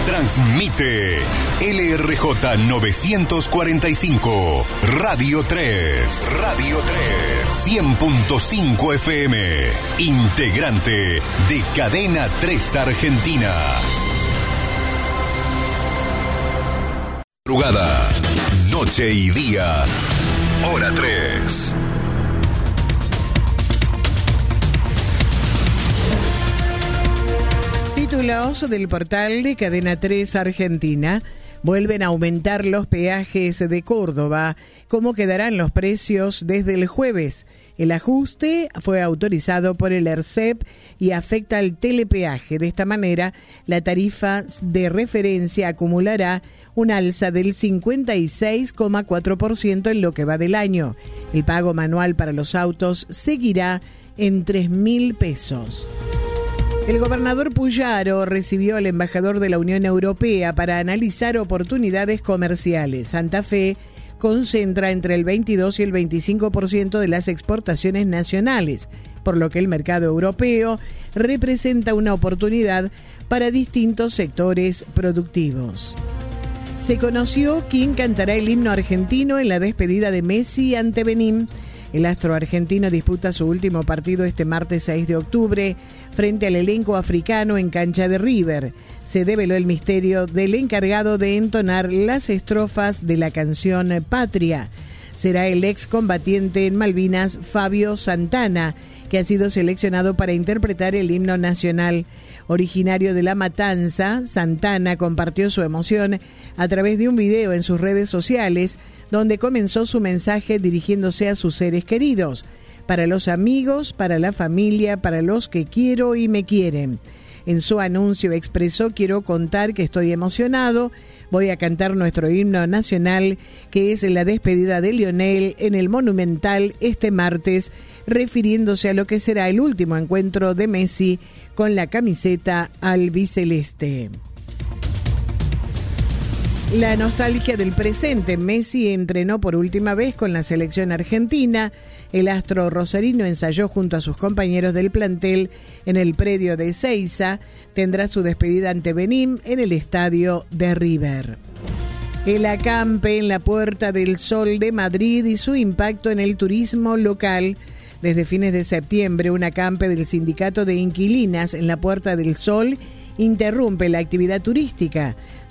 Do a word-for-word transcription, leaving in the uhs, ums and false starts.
Transmite L R J novecientos cuarenta y cinco, Radio tres. Radio tres. cien punto cinco F M. Integrante de Cadena tres Argentina. Madrugada, noche y día. Hora tres. Títulos del portal de Cadena tres Argentina. Vuelven a aumentar los peajes de Córdoba. ¿Cómo quedarán los precios desde el jueves? El ajuste fue autorizado por el ERCEP y afecta al telepeaje. De esta manera, la tarifa de referencia acumulará un alza del cincuenta y seis coma cuatro por ciento en lo que va del año. El pago manual para los autos seguirá en tres mil pesos. El gobernador Puyaro recibió al embajador de la Unión Europea para analizar oportunidades comerciales. Santa Fe concentra entre el veintidós y el veinticinco por ciento de las exportaciones nacionales, por lo que el mercado europeo representa una oportunidad para distintos sectores productivos. Se conoció quién cantará el himno argentino en la despedida de Messi ante Benín. El astro argentino disputa su último partido este martes seis de octubre frente al elenco africano en cancha de River. Se develó el misterio del encargado de entonar las estrofas de la canción Patria. Será el excombatiente en Malvinas, Fabio Santana, que ha sido seleccionado para interpretar el himno nacional. Originario de La Matanza, Santana compartió su emoción a través de un video en sus redes sociales, donde comenzó su mensaje dirigiéndose a sus seres queridos, para los amigos, para la familia, para los que quiero y me quieren. En su anuncio expresó: quiero contar que estoy emocionado, voy a cantar nuestro himno nacional, que es la despedida de Lionel en el Monumental este martes, refiriéndose a lo que será el último encuentro de Messi con la camiseta albiceleste. La nostalgia del presente. Messi entrenó por última vez con la selección argentina. El astro rosarino ensayó junto a sus compañeros del plantel en el predio de Ezeiza. Tendrá su despedida ante Benín en el estadio de River. El acampe en la Puerta del Sol de Madrid y su impacto en el turismo local. Desde fines de septiembre, un acampe del Sindicato de Inquilinas en la Puerta del Sol interrumpe la actividad turística.